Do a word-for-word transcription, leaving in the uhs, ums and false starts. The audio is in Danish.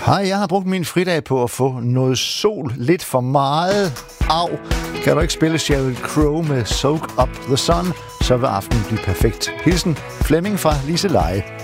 Hej, jeg har brugt min fridag på at få noget sol lidt for meget. Au, kan du ikke spille Sheryl Crow med Soak Up the Sun, så vil aftenen blive perfekt. Hilsen Flemming fra Liseleje.